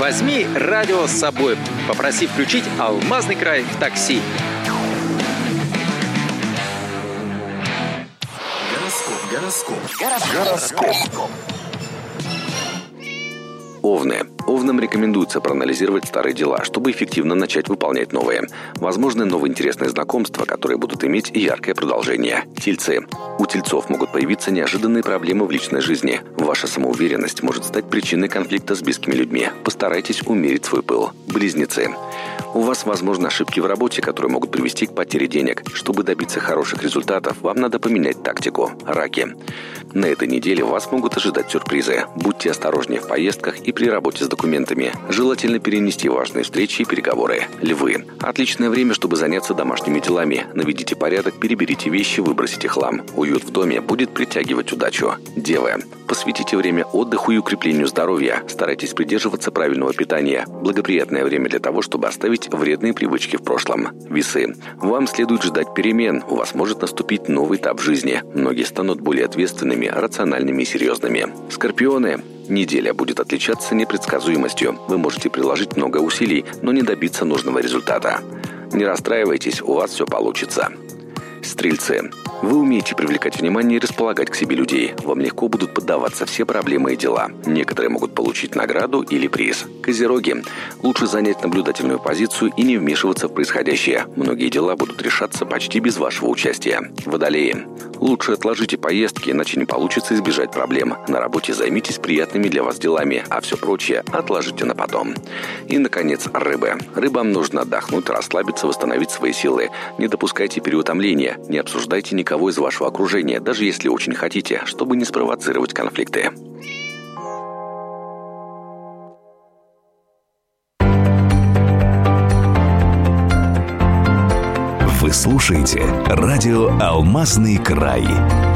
Возьми радио с собой. Попроси включить «Алмазный край» в такси. Гороскоп. Овны. Овнам рекомендуется проанализировать старые дела, чтобы эффективно начать выполнять новые. Возможны новые интересные знакомства, которые будут иметь яркое продолжение. Тельцы. У тельцов могут появиться неожиданные проблемы в личной жизни. Ваша самоуверенность может стать причиной конфликта с близкими людьми. Постарайтесь умерить свой пыл. Близнецы. У вас возможны ошибки в работе, которые могут привести к потере денег. Чтобы добиться хороших результатов, вам надо поменять тактику. Раки. На этой неделе вас могут ожидать сюрпризы. Будьте осторожнее в поездках и при работе с документами. Желательно перенести важные встречи и переговоры. Львы. Отличное время, чтобы заняться домашними делами. Наведите порядок, переберите вещи, выбросите хлам. Уют в доме будет притягивать удачу. Девы. Посвятите время отдыху и укреплению здоровья. Старайтесь придерживаться правильного питания. Благоприятное время для того, чтобы оставить вредные привычки в прошлом. Весы. Вам следует ждать перемен. У вас может наступить новый этап жизни. Многие станут более ответственными, рациональными и серьезными. Скорпионы. Неделя будет отличаться непредсказуемостью. Вы можете приложить много усилий, но не добиться нужного результата. Не расстраивайтесь, у вас все получится. Стрельцы. Вы умеете привлекать внимание и располагать к себе людей. Вам легко будут поддаваться все проблемы и дела. Некоторые могут получить награду или приз. Козероги. Лучше занять наблюдательную позицию и не вмешиваться в происходящее. Многие дела будут решаться почти без вашего участия. Водолеи. Лучше отложите поездки, иначе не получится избежать проблем. На работе займитесь приятными для вас делами, а все прочее отложите на потом. И, наконец, рыбы. Рыбам нужно отдохнуть, расслабиться, восстановить свои силы. Не допускайте переутомления. Не обсуждайте никого из вашего окружения, даже если очень хотите, чтобы не спровоцировать конфликты. Вы слушаете радио «Алмазный край».